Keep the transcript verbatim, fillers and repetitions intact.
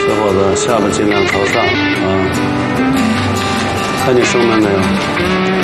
小伙子，下巴尽量朝上啊！看你声门没有？